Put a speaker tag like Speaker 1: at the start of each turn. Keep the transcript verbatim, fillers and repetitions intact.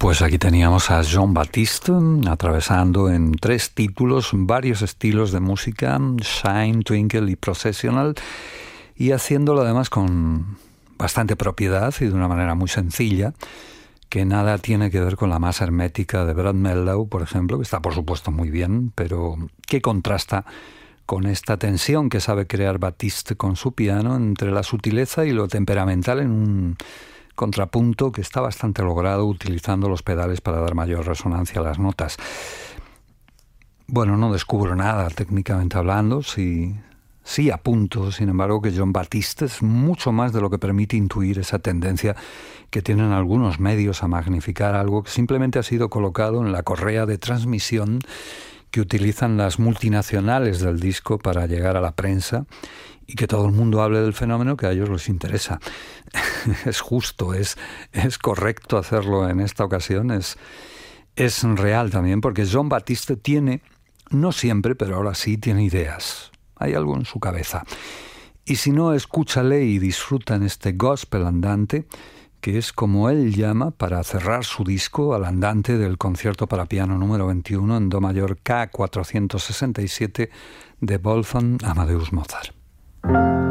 Speaker 1: Pues aquí teníamos a Jon Batiste atravesando en tres títulos varios estilos de música, Shine, Twinkle y Processional, y haciéndolo además con bastante propiedad y de una manera muy sencilla, que nada tiene que ver con la más hermética de Brad Mehldau, por ejemplo, que está por supuesto muy bien, pero que contrasta con esta tensión que sabe crear Batiste con su piano entre la sutileza y lo temperamental en un contrapunto que está bastante logrado utilizando los pedales para dar mayor resonancia a las notas. Bueno, no descubro nada técnicamente hablando, sí, sí apunto, sin embargo, que Jon Batiste es mucho más de lo que permite intuir esa tendencia que tienen algunos medios a magnificar algo que simplemente ha sido colocado en la correa de transmisión que utilizan las multinacionales del disco para llegar a la prensa y que todo el mundo hable del fenómeno que a ellos les interesa. Es justo, es, es correcto hacerlo en esta ocasión, es, es real también, porque Jon Batiste tiene, no siempre, pero ahora sí, tiene ideas. Hay algo en su cabeza. Y si no, escúchale y disfruta en este gospel andante, que es como él llama para cerrar su disco al andante del concierto para piano número veintiuno en do mayor K cuatrocientos sesenta y siete de Wolfgang Amadeus Mozart.